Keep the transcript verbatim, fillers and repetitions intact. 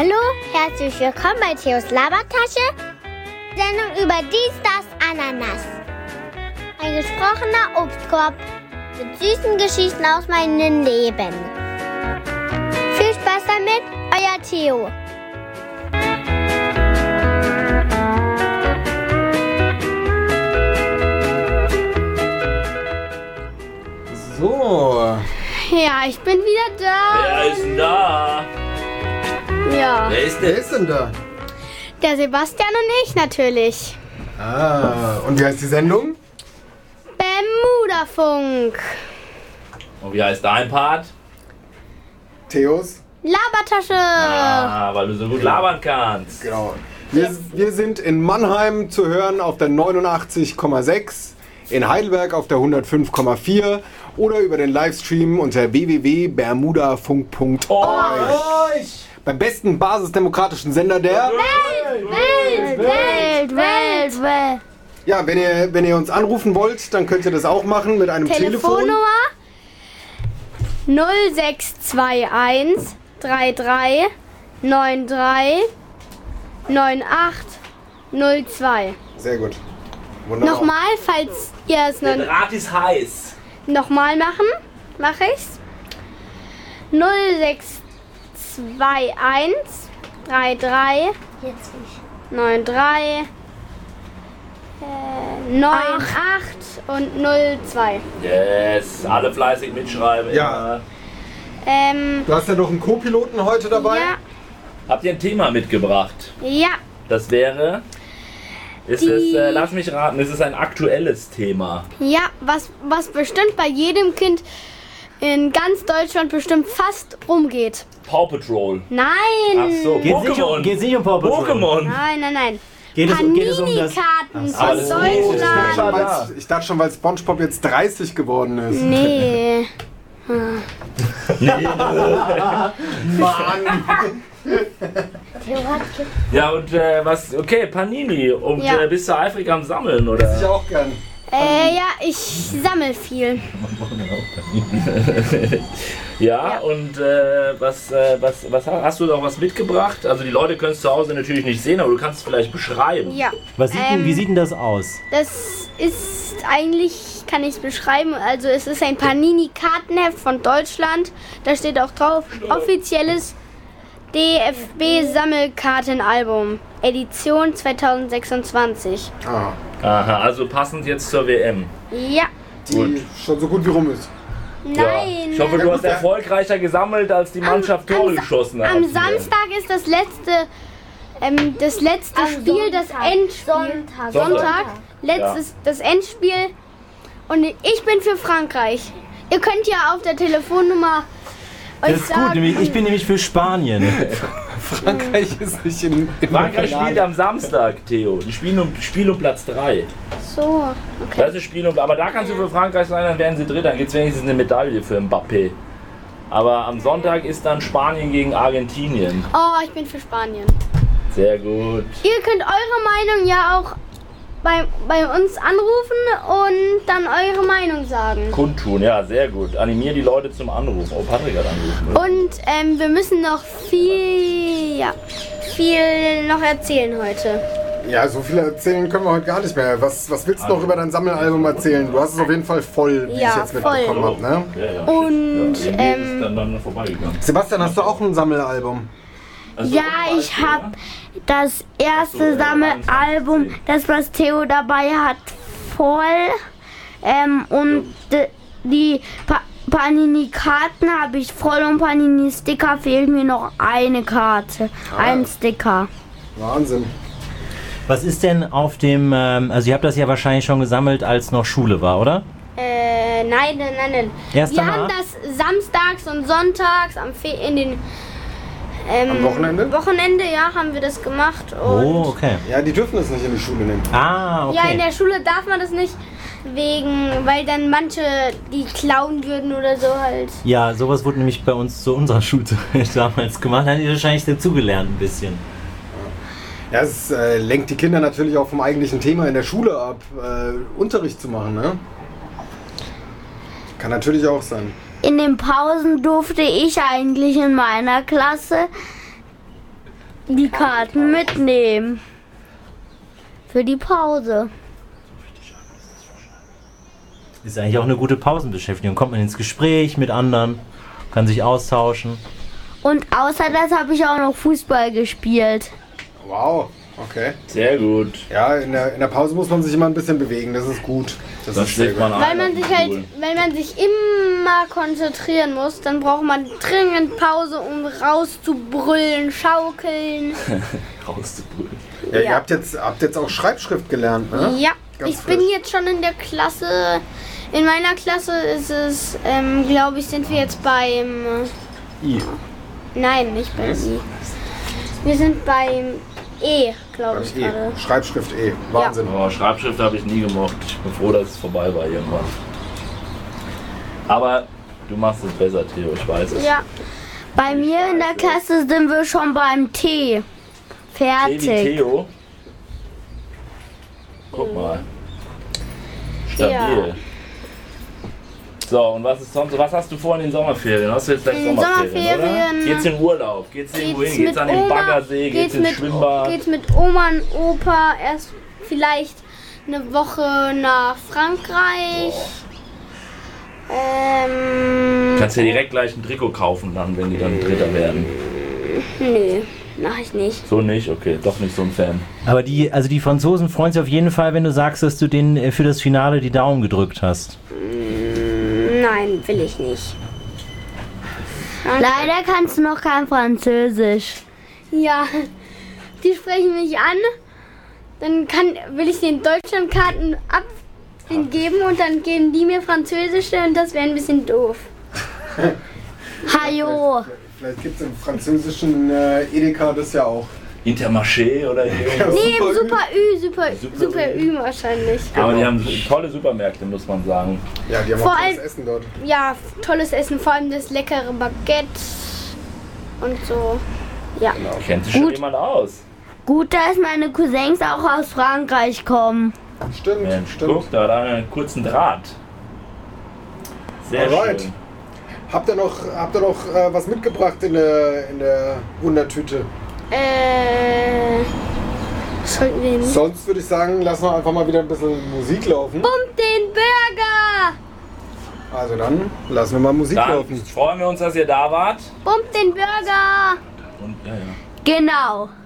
Hallo, herzlich willkommen bei Theos Labertasche. Sendung über dies, das, Ananas. Ein gesprochener Obstkorb mit süßen Geschichten aus meinem Leben. Viel Spaß damit, euer Theo. So. Ja, ich bin wieder da. Wer ist denn da? Ja. Wer ist Wer denn? ist denn da? Der Sebastian und ich natürlich. Ah, und wie heißt die Sendung? Bermuda-Funk. Und wie heißt dein Part? Theos. Labertasche. Ah, weil du so gut labern kannst. Genau. Wir, wir sind in Mannheim zu hören auf der neunundachtzig Komma sechs, in Heidelberg auf der hundertfünf Komma vier oder über den Livestream unter w w w punkt bermudafunk punkt org. Beim besten basisdemokratischen Sender der Welt, Welt, Welt, Welt, Welt. Ja, wenn ihr, wenn ihr uns anrufen wollt, dann könnt ihr das auch machen mit einem Telefon. Telefonnummer null sechs zwei eins drei drei neun drei neun acht null zwei. Sehr gut. Wunderbar. Nochmal, falls ihr es noch Der Draht ist heiß. nochmal machen, mache ich's. null sechs zwei eins drei drei Jetzt ich. neun drei äh, neun acht und null zwei. Yes, alle fleißig mitschreiben. Ja. Ähm, Du hast ja noch einen Co-Piloten heute dabei. ja, Habt ihr ein Thema mitgebracht? ja, Das wäre... Ist Die- es, äh, lass mich raten, es ist ein aktuelles Thema. ja, was, was bestimmt bei jedem Kind in ganz Deutschland bestimmt fast rumgeht. Paw Patrol. Nein! Ach so, Geht's nicht um, Pokémon. geht's nicht um Paw Patrol? Pokémon. Nein, nein, nein. Geht es, geht es um das... Panini-Karten Aber von das- Ich dachte, Deutschland. schon, weil's- ich dachte schon, weil SpongeBob jetzt dreißig geworden ist. Nee. Mann! Theo hat ge- Ja, und äh, was, okay, Panini. Und Ja. äh, bist du eifrig am Sammeln, oder? Ich auch gern. Äh, ja, ich sammle viel. Ja, und äh, was, äh, was, was ha- hast du noch was mitgebracht? Also die Leute können es zu Hause natürlich nicht sehen, aber du kannst es vielleicht beschreiben. Ja. Was sieht denn, Ähm, wie sieht denn das aus? Das ist eigentlich, kann ich es beschreiben, also es ist ein Panini-Kartenheft von Deutschland. Da steht auch drauf, offizielles D F B-Sammelkartenalbum, Edition zweitausendsechsundzwanzig. Ah, Aha, also passend jetzt zur W M. Ja, die Gut. schon so gut wie rum ist. nein. Ja. Ich hoffe, du hast erfolgreicher gesammelt, als die Mannschaft Tore am, geschossen hat. Am Samstag ist das letzte, ähm, das letzte Am Spiel, das Sonntag. Endspiel. Sonntag. Sonntag, letztes, das Endspiel. Und ich bin für Frankreich. Ihr könnt ja auf der Telefonnummer euch Das ist sagen. gut, nämlich, ich bin nämlich für Spanien. Frankreich ist nicht in, in Frankreich spielt am Samstag, Theo. Die spielen um, Spiel um Platz drei. So, okay. Das ist ein Spiel um, aber da kannst du für Frankreich sein, dann werden sie Dritter. Dann gibt es wenigstens eine Medaille für Mbappé. Aber am Sonntag ist dann Spanien gegen Argentinien. Oh, ich bin für Spanien. Sehr gut. Ihr könnt eure Meinung ja auch bei, bei uns anrufen und dann eure Meinung sagen. Kundtun, ja, sehr gut. Animier die Leute zum Anrufen. Oh, Patrick hat angerufen. Und ähm, wir müssen noch viel, ja, viel noch erzählen heute. Ja, so viel erzählen können wir heute gar nicht mehr. Was, was willst du noch über dein Sammelalbum erzählen? Du hast es auf jeden Fall voll, wie Ja, ich jetzt voll. mitbekommen habe. Ne? Ja, ja. Und, ja, ähm, ist dann, dann vorbeigegangen. Sebastian, hast du auch ein Sammelalbum? Also, Ja, ich habe das erste Sammelalbum, das was Theo dabei hat, voll. Ähm, und d- die pa Panini-Karten habe ich voll und Panini-Sticker fehlt mir noch eine Karte, ein Sticker. Wahnsinn. Was ist denn auf dem, ähm, also ihr habt das ja wahrscheinlich schon gesammelt, als noch Schule war, oder? Äh, nein, nein, nein, nein. Erst Wir danach? haben das samstags und sonntags am Fe in den ähm, Am Wochenende? Wochenende, ja, haben wir das gemacht. Und Oh, okay. Ja, die dürfen das nicht in die Schule nehmen. Ah, okay. ja, in der Schule darf man das nicht, wegen, weil dann manche die klauen würden oder so halt. Ja, sowas wurde nämlich bei uns zu unserer Schulzeit damals gemacht. Da hat ihr wahrscheinlich dazugelernt ein bisschen. Ja, es äh, lenkt die Kinder natürlich auch vom eigentlichen Thema in der Schule ab, äh, Unterricht zu machen, ne? Kann natürlich auch sein. In den Pausen durfte ich eigentlich in meiner Klasse die Karten mitnehmen. Für die Pause. Ist eigentlich auch eine gute Pausenbeschäftigung. Kommt man ins Gespräch mit anderen, kann sich austauschen. Und außer das habe ich auch noch Fußball gespielt. Wow, okay. Sehr gut. Ja, in der, in der Pause muss man sich immer ein bisschen bewegen, das ist gut. Das, Das ist sehr legt gut. man Weil ein. man auf sich den halt, Stuhl. wenn man sich immer konzentrieren muss, dann braucht man dringend Pause, um rauszubrüllen, schaukeln. Rauszubrüllen. Ja, ihr Ja. habt jetzt, habt jetzt auch Schreibschrift gelernt, ne? Ja, Ganz ich bin frisch. jetzt schon in der Klasse. In meiner Klasse ist es, ähm, glaube ich, sind wir jetzt beim. I. Nein, nicht beim I. Wir sind beim E, glaube Beim ich E. gerade. Schreibschrift E. Wahnsinn. Oh, Schreibschrift habe ich nie gemocht. Ich bin froh, dass es vorbei war irgendwann. Aber du machst es besser, Theo, ich weiß es. Ja, Bei mir in der Klasse sind wir schon beim T. Tee wie Fertig. Theo. Guck mal. Stabil. Ja. So, und was ist sonst? Was hast du vor in den Sommerferien? Hast du jetzt gleich In den Sommerferien, Sommerferien oder? Geht's in Urlaub? Geht's irgendwo hin? geht's Geht's mit an den Oma, Baggersee? Geht's, geht's ins mit, Schwimmbad? geht's mit Oma und Opa erst vielleicht eine Woche nach Frankreich. Ähm, Kannst dir direkt gleich ein Trikot kaufen dann, wenn die dann Dritter werden. nö, mach ich nicht. So nicht? Okay, doch nicht so ein Fan. Aber die, also die Franzosen freuen sich auf jeden Fall, wenn du sagst, dass du denen äh, für das Finale die Daumen gedrückt hast. Nein, will ich nicht. Leider kannst du noch kein Französisch. Ja, die sprechen mich an. Dann kann, will ich den Deutschlandkarten ab geben und dann geben die mir Französische und das wäre ein bisschen doof. Hajo. Vielleicht gibt es im französischen äh, Edeka das ja auch. Intermarché oder irgendwas. Nee, im Super Super Ü, Super, Super Super Ü wahrscheinlich. Aber die haben tolle Supermärkte, muss man sagen. Ja, die haben Vor auch tolles allem- Essen dort. Ja, tolles Essen, vor allem das leckere Baguette und so. Ja. Kennt sich schon Gut. jemand aus? Gut, dass meine Cousins auch aus Frankreich kommen. Stimmt, Mensch, stimmt. guck, da hat einer einen kurzen Draht. Sehr Alright. schön. Habt ihr noch, habt ihr noch äh, was mitgebracht in der, in der Wundertüte? Äh. Sollten wir nicht. Sonst würde ich sagen, lassen wir einfach mal wieder ein bisschen Musik laufen. Pumpt den Burger! Also dann lassen wir mal Musik Dann laufen. freuen wir uns, dass ihr da wart. Pumpt den Burger! Und, ja, ja. Genau.